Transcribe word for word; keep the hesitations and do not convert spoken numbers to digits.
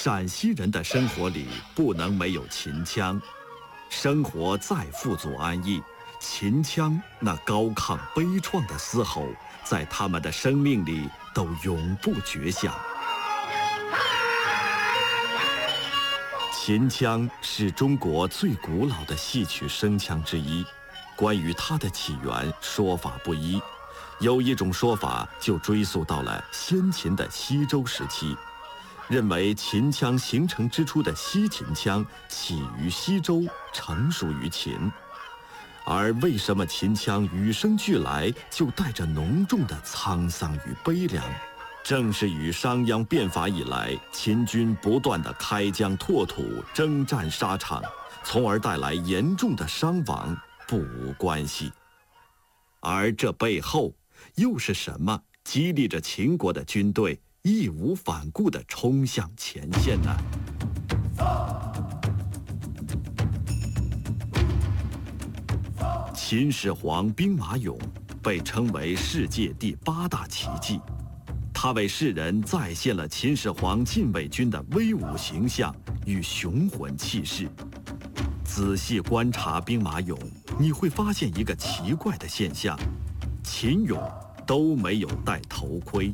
陕西人的生活里不能没有秦腔，生活再富足安逸，秦腔那高亢悲怆的嘶吼，在他们的生命里都永不绝响。秦腔是中国最古老的戏曲声腔之一，关于它的起源说法不一，有一种说法就追溯到了先秦的西周时期，认为秦腔形成之初的西秦腔起于西周，成熟于秦。而为什么秦腔与生俱来就带着浓重的沧桑与悲凉？正是与商鞅变法以来，秦军不断的开疆拓土、征战沙场，从而带来严重的伤亡不无关系。而这背后又是什么激励着秦国的军队义无反顾地冲向前线呢？秦始皇兵马俑被称为世界第八大奇迹，它为世人再现了秦始皇禁卫军的威武形象与雄浑气势。仔细观察兵马俑，你会发现一个奇怪的现象：秦俑都没有戴头盔。